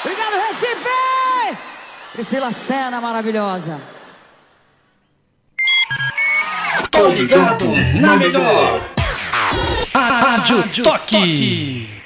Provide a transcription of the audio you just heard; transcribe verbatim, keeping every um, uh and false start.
Obrigado, Recife! Priscila Senna, maravilhosa. Tô ligado na melhor. Rádio Toque.